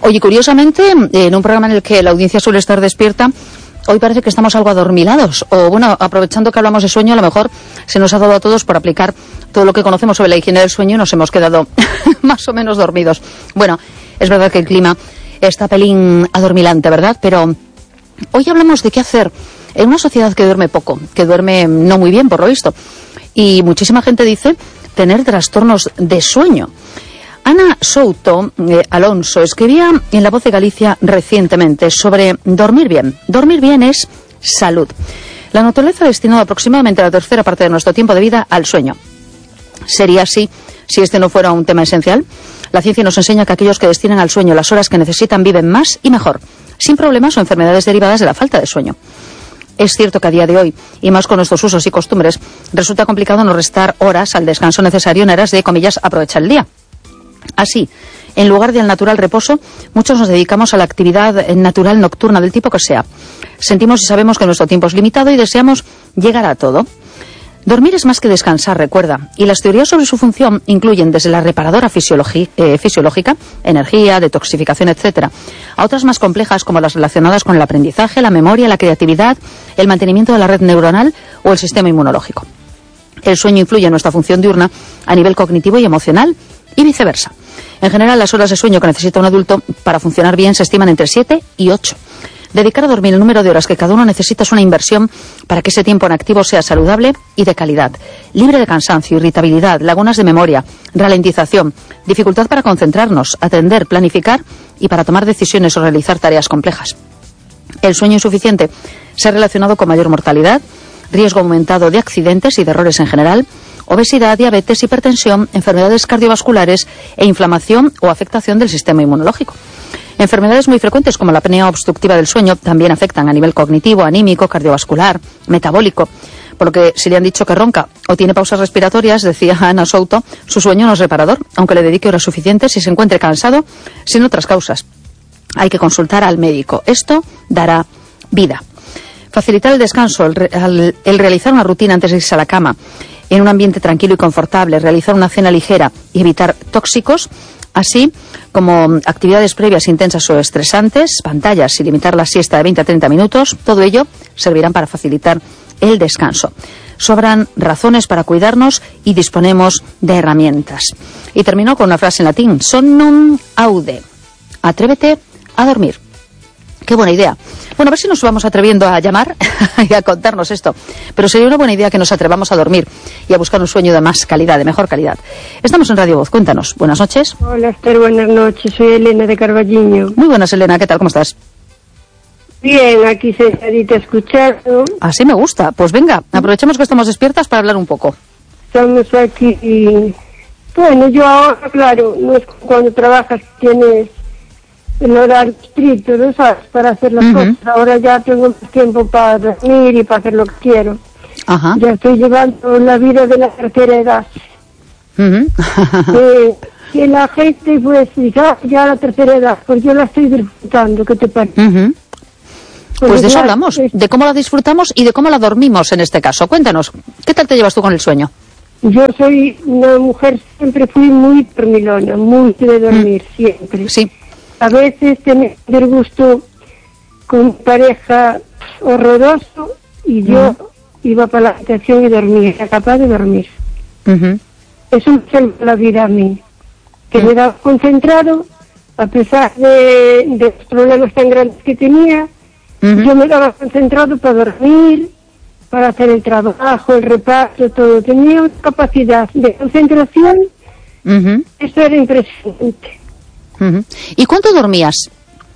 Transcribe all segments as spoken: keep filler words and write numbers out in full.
Oye, curiosamente, en un programa en el que la audiencia suele estar despierta, hoy parece que estamos algo adormilados. O bueno, aprovechando que hablamos de sueño, a lo mejor se nos ha dado a todos por aplicar todo lo que conocemos sobre la higiene del sueño y nos hemos quedado más o menos dormidos. Bueno, es verdad que el clima está pelín adormilante, ¿verdad? Pero hoy hablamos de qué hacer en una sociedad que duerme poco, que duerme no muy bien, por lo visto. Y muchísima gente dice tener trastornos de sueño. Ana Souto eh, Alonso escribía en La Voz de Galicia recientemente sobre dormir bien. Dormir bien es salud. La naturaleza ha destinado aproximadamente la tercera parte de nuestro tiempo de vida al sueño. ¿Sería así si este no fuera un tema esencial? La ciencia nos enseña que aquellos que destinan al sueño las horas que necesitan viven más y mejor, sin problemas o enfermedades derivadas de la falta de sueño. Es cierto que a día de hoy, y más con nuestros usos y costumbres, resulta complicado no restar horas al descanso necesario en aras de, comillas, aprovechar el día. Así, en lugar del natural reposo, muchos nos dedicamos a la actividad natural nocturna del tipo que sea. Sentimos y sabemos que nuestro tiempo es limitado y deseamos llegar a todo. Dormir es más que descansar, recuerda, y las teorías sobre su función incluyen desde la reparadora fisiologi- eh, fisiológica, energía, detoxificación, etcétera, a otras más complejas como las relacionadas con el aprendizaje, la memoria, la creatividad, el mantenimiento de la red neuronal o el sistema inmunológico. El sueño influye en nuestra función diurna a nivel cognitivo y emocional y viceversa. En general, las horas de sueño que necesita un adulto para funcionar bien se estiman entre siete y ocho. Dedicar a dormir el número de horas que cada uno necesita es una inversión para que ese tiempo en activo sea saludable y de calidad, libre de cansancio, irritabilidad, lagunas de memoria, ralentización, dificultad para concentrarnos, atender, planificar y para tomar decisiones o realizar tareas complejas. El sueño insuficiente se ha relacionado con mayor mortalidad, riesgo aumentado de accidentes y de errores en general, obesidad, diabetes, hipertensión, enfermedades cardiovasculares e inflamación o afectación del sistema inmunológico. Enfermedades muy frecuentes como la apnea obstructiva del sueño también afectan a nivel cognitivo, anímico, cardiovascular, metabólico. Por lo que si le han dicho que ronca o tiene pausas respiratorias, decía Ana Souto, su sueño no es reparador, aunque le dedique horas suficientes y se encuentre cansado sin otras causas. Hay que consultar al médico. Esto dará vida. Facilitar el descanso, el, re, el realizar una rutina antes de irse a la cama, en un ambiente tranquilo y confortable, realizar una cena ligera y evitar tóxicos, así como actividades previas intensas o estresantes, pantallas y limitar la siesta de veinte a treinta minutos, todo ello servirán para facilitar el descanso. Sobran razones para cuidarnos y disponemos de herramientas. Y terminó con una frase en latín, somnum aude, atrévete a dormir. Qué buena idea. Bueno, a ver si nos vamos atreviendo a llamar y a contarnos esto. Pero sería una buena idea que nos atrevamos a dormir y a buscar un sueño de más calidad, de mejor calidad. Estamos en Radio Voz, cuéntanos. Buenas noches. Hola, Esther, buenas noches. Soy Elena de Carballiño. Muy buenas, Elena. ¿Qué tal? ¿Cómo estás? Bien, aquí sentadita escuchando. Así me gusta. Pues venga, aprovechemos que estamos despiertas para hablar un poco. Estamos aquí y... Bueno, yo ahora, claro, no es cuando trabajas tienes el horario estricto, ¿no sabes? Para hacer las uh-huh. cosas. Ahora ya tengo más tiempo para dormir y para hacer lo que quiero. Ajá. Ya estoy llevando la vida de la tercera edad. Uh-huh. eh, que la gente pues dice, ah, ya la tercera edad, pues yo la estoy disfrutando, ¿qué te parece? Uh-huh. Pues, pues de eso hablamos, es... de cómo la disfrutamos y de cómo la dormimos en este caso. Cuéntanos, ¿qué tal te llevas tú con el sueño? Yo soy una mujer, siempre fui muy dormilona, muy de dormir, mm. siempre. Sí. A veces tenía el gusto con pareja horroroso y yo uh-huh. iba para la habitación y dormía, era capaz de dormir. Uh-huh. Eso me salvó la vida a mí, que uh-huh. me daba concentrado, a pesar de, de los problemas tan grandes que tenía, uh-huh. yo me daba concentrado para dormir, para hacer el trabajo, el reparto, todo. Tenía una capacidad de concentración, uh-huh. eso era impresionante. Uh-huh. ¿Y cuánto dormías?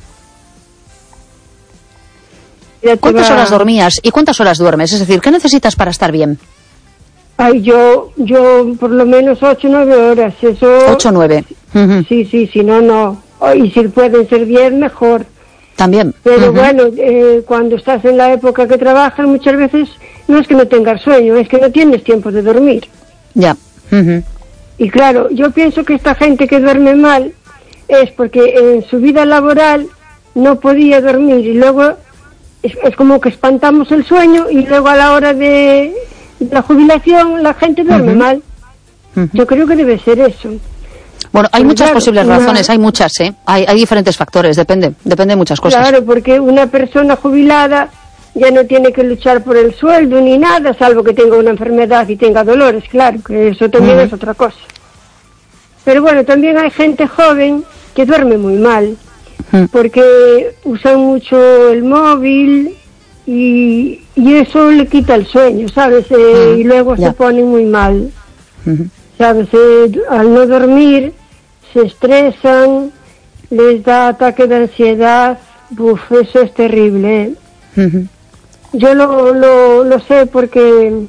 ¿Cuántas horas dormías y cuántas horas duermes? Es decir, ¿qué necesitas para estar bien? Ay, yo, yo por lo menos ocho, nueve horas, eso... Ocho, nueve. Uh-huh. Sí, sí, si no, no. Y si pueden ser diez, mejor. También. Pero uh-huh. bueno, eh, cuando estás en la época que trabajas, muchas veces no es que no tengas sueño, es que no tienes tiempo de dormir. Ya. Uh-huh. Y claro, yo pienso que esta gente que duerme mal es porque en su vida laboral no podía dormir y luego es, es como que espantamos el sueño y luego a la hora de, de la jubilación la gente duerme uh-huh. mal. Uh-huh. Yo creo que debe ser eso. Bueno, hay pues muchas claro, posibles una... razones, hay muchas, ¿eh? Hay, hay diferentes factores, depende, depende de muchas cosas. Claro, porque una persona jubilada ya no tiene que luchar por el sueldo ni nada, salvo que tenga una enfermedad y tenga dolores, claro, que eso también uh-huh. es otra cosa. Pero bueno, también hay gente joven que duerme muy mal, uh-huh. porque usan mucho el móvil y, y eso le quita el sueño, ¿sabes? Eh, uh-huh. Y luego yeah. se ponen muy mal, uh-huh. ¿sabes? Eh, al no dormir se estresan, les da ataque de ansiedad, uf, eso es terrible, ¿eh? Uh-huh. Yo lo, lo, lo sé porque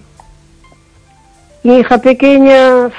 mi hija pequeña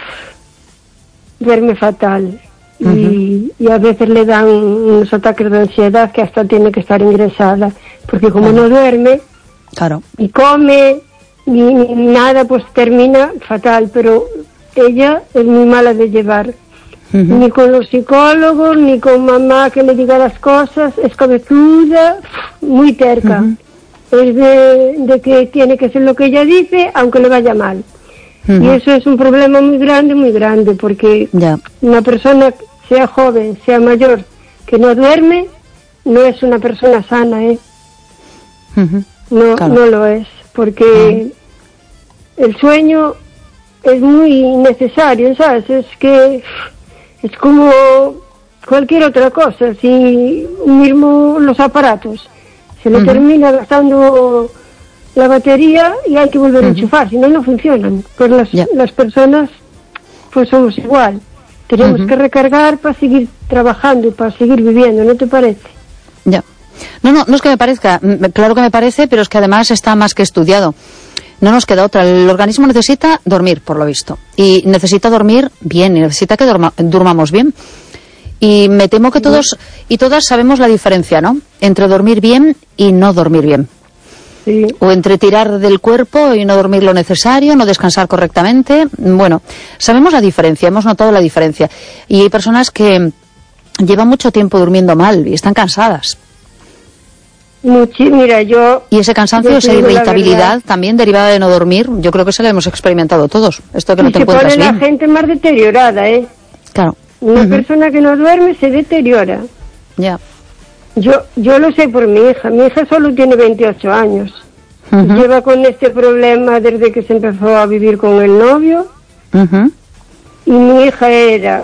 duerme fatal uh-huh. y, y a veces le dan unos ataques de ansiedad que hasta tiene que estar ingresada, porque como uh-huh. no duerme claro. y come ni, ni nada, pues termina fatal, pero ella es muy mala de llevar. Uh-huh. Ni con los psicólogos, ni con mamá que le diga las cosas, es cabezuda, muy terca. Uh-huh. Es de, de que tiene que hacer lo que ella dice, aunque le vaya mal. Uh-huh. Y eso es un problema muy grande, muy grande, porque yeah. una persona, sea joven, sea mayor, que no duerme, no es una persona sana, ¿eh? Uh-huh. No, claro. no lo es, porque uh-huh. el sueño es muy necesario, ¿sabes? Es que es como cualquier otra cosa, si mismo los aparatos se le uh-huh. termina gastando la batería y hay que volver uh-huh. a enchufar, si no, no funcionan. Pues las, yeah. las personas pues somos igual, tenemos uh-huh. que recargar para seguir trabajando y para seguir viviendo, ¿no te parece? Ya. Yeah. No, no, no es que me parezca, claro que me parece, pero es que además está más que estudiado. No nos queda otra. El organismo necesita dormir, por lo visto. Y necesita dormir bien, y necesita que dorma, durmamos bien. Y me temo que todos y todas sabemos la diferencia, ¿no? Entre dormir bien y no dormir bien. Sí. O entre tirar del cuerpo y no dormir lo necesario, no descansar correctamente. Bueno, sabemos la diferencia, hemos notado la diferencia. Y hay personas que llevan mucho tiempo durmiendo mal y están cansadas. Muchi, mira, yo... Y ese cansancio, esa irritabilidad también derivada de no dormir, yo creo que se la hemos experimentado todos. Esto que no te encuentras bien. Se pone la gente más deteriorada, ¿eh? Claro. Una uh-huh. persona que no duerme se deteriora. Ya. Yeah. Yo yo lo sé por mi hija. Mi hija solo tiene veintiocho años. Uh-huh. Lleva con este problema desde que se empezó a vivir con el novio. Uh-huh. Y mi hija era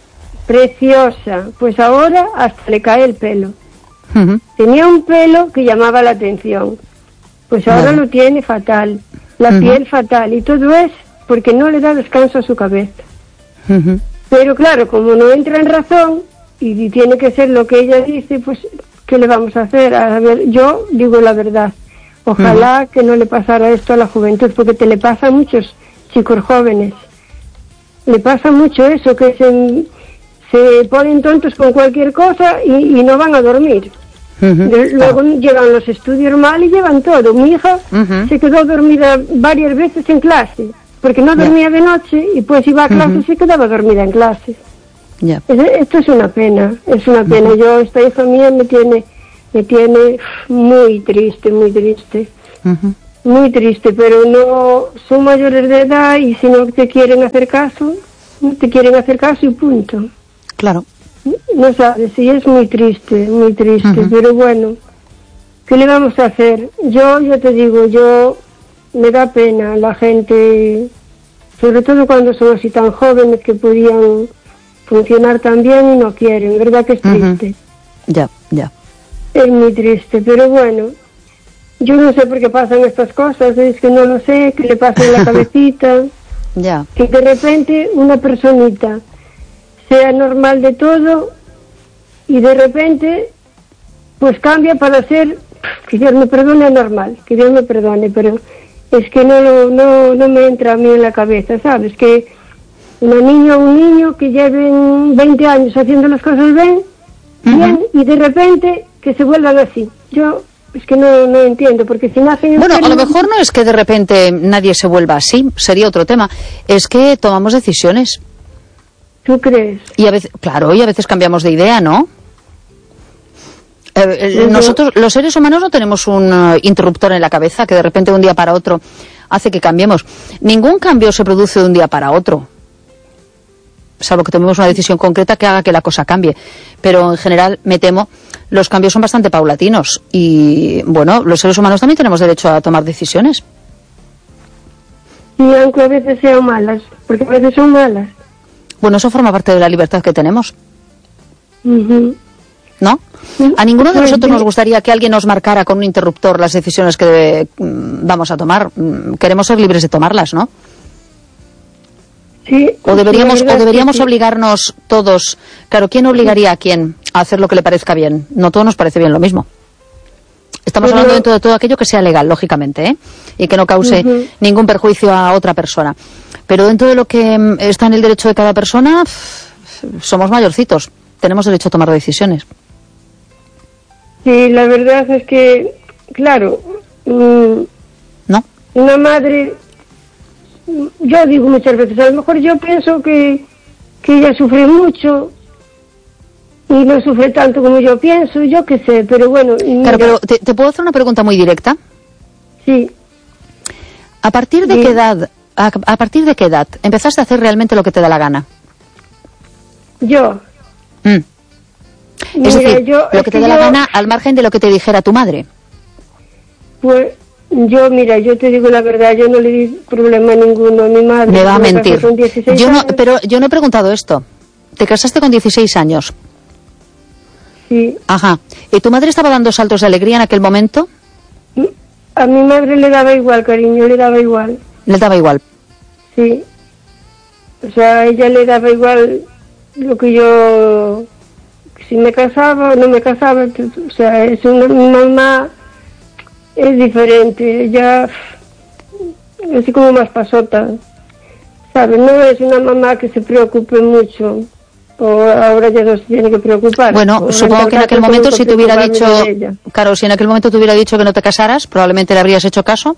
preciosa. Pues ahora hasta le cae el pelo. Uh-huh. Tenía un pelo que llamaba la atención. Pues ahora uh-huh. lo tiene fatal. La uh-huh. piel fatal. Y todo es porque no le da descanso a su cabeza. Uh-huh. Pero claro, como no entra en razón y tiene que ser lo que ella dice, pues ¿qué le vamos a hacer? A ver, yo digo la verdad. Ojalá uh-huh. que no le pasara esto a la juventud, porque te le pasa a muchos chicos jóvenes. Le pasa mucho eso, que se, se ponen tontos con cualquier cosa y, y no van a dormir. Uh-huh. De, luego uh-huh. llevan los estudios mal y llevan todo. Mi hija uh-huh. se quedó dormida varias veces en clase, porque no dormía yeah. de noche y pues iba a clase y uh-huh. se quedaba dormida en clase. Yeah. Es, esto es una pena, es una pena. Uh-huh. Yo, esta hija mía me tiene, me tiene muy triste, muy triste. Uh-huh. Muy triste, pero no son mayores de edad y si no te quieren hacer caso, no te quieren hacer caso y punto. Claro. No sabes, sí, es muy triste, muy triste, uh-huh. pero bueno, ¿qué le vamos a hacer? Yo, yo te digo, yo... me da pena la gente, sobre todo cuando son así tan jóvenes que podían funcionar tan bien y no quieren, ¿verdad que es triste? Uh-huh. Ya, ya. Es muy triste, pero bueno, yo no sé por qué pasan estas cosas, es que no lo sé, que le pasa en la cabecita, ya. Que de repente una personita sea normal de todo y de repente pues cambia para ser, que Dios me perdone, normal, que Dios me perdone, pero... es que no, no, no me entra a mí en la cabeza, ¿sabes? Que una niña o un niño que lleven veinte años haciendo las cosas bien, uh-huh. bien, y de repente que se vuelvan así. Yo es que no, no entiendo, porque si nacen... Bueno, a lo mejor no es que de repente nadie se vuelva así, sería otro tema. Es que tomamos decisiones. ¿Tú crees? Y a veces, claro, y a veces cambiamos de idea, ¿no? Eh, nosotros, los seres humanos, no tenemos un uh, interruptor en la cabeza que de repente de un día para otro hace que cambiemos. Ningún cambio se produce de un día para otro. salvo que tomemos una decisión concreta que haga que la cosa cambie. Pero en general, me temo, los cambios son bastante paulatinos. Y, bueno, los seres humanos también tenemos derecho a tomar decisiones. Y aunque a veces sean malas, porque a veces son malas. Bueno, eso forma parte de la libertad que tenemos. Uh-huh. ¿No? A ninguno de nosotros nos gustaría que alguien nos marcara con un interruptor las decisiones que mm, vamos a tomar. Mm, queremos ser libres de tomarlas, ¿no? Sí. O deberíamos, sí, o deberíamos sí. obligarnos todos. Claro, ¿quién obligaría a quién a hacer lo que le parezca bien? No todos nos parece bien lo mismo. Estamos Pero... hablando dentro de todo aquello que sea legal, lógicamente, ¿eh? Y que no cause uh-huh. ningún perjuicio a otra persona. Pero dentro de lo que mm, está en el derecho de cada persona, pff, somos mayorcitos. Tenemos derecho a tomar decisiones. Sí, la verdad es que, claro, mmm, ¿no? Una madre, yo digo muchas veces, a lo mejor yo pienso que, que ella sufre mucho y no sufre tanto como yo pienso, yo qué sé, pero bueno. Mira, claro, pero te, te puedo hacer una pregunta muy directa. Sí. ¿A partir de sí. qué edad, a, a partir de qué edad empezaste a hacer realmente lo que te da la gana? Yo. Mm. Mira, es decir, yo, lo es que te que da yo, la gana al margen de lo que te dijera tu madre. Pues yo, mira, yo te digo la verdad, yo no le di problema ninguno a mi madre. Me va a me mentir. Con dieciséis yo no, años. pero yo no he preguntado esto. Te casaste con dieciséis años. Sí. Ajá. ¿Y tu madre estaba dando saltos de alegría en aquel momento? A mi madre le daba igual, cariño, le daba igual. Le daba igual. Sí. O sea, a ella le daba igual lo que yo... Si me casaba o no me casaba, o sea, es una mi mamá es diferente, ella es así como más pasota, ¿sabes? No es una mamá que se preocupe mucho, o ahora ya no se tiene que preocupar. Bueno, supongo que en aquel momento si te hubiera dicho, claro, si en aquel momento te hubiera dicho que no te casaras, probablemente le habrías hecho caso.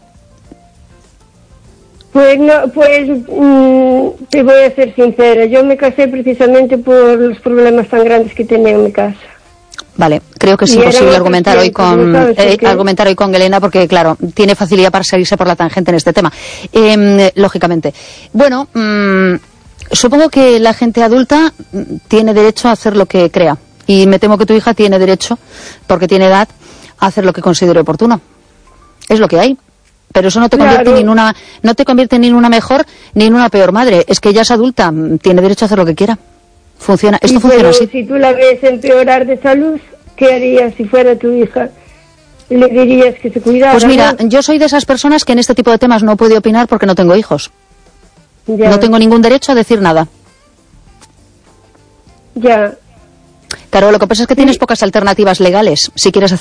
Pues no, pues mmm, te voy a ser sincera, yo me casé precisamente por los problemas tan grandes que tenía en mi casa. Vale, creo que es y imposible argumentar hoy tiempos, con ¿no eh, argumentar hoy con Elena porque claro, tiene facilidad para salirse por la tangente en este tema, eh, lógicamente. Bueno, mmm, supongo que la gente adulta tiene derecho a hacer lo que crea y me temo que tu hija tiene derecho, porque tiene edad, a hacer lo que considere oportuno. Es lo que hay. Pero eso no te convierte claro. ni en una, no te convierte ni en una mejor ni en una peor madre. Es que ella es adulta, tiene derecho a hacer lo que quiera. Funciona, esto y funciona pero así. Si tú la ves empeorar de salud, ¿qué harías si fuera tu hija? ¿Le dirías que se cuidara? Pues mira, ¿no? yo soy de esas personas que en este tipo de temas no puedo opinar porque no tengo hijos. Ya. No tengo ningún derecho a decir nada. Ya. Claro, lo que pasa es que Sí. tienes pocas alternativas legales si quieres hacer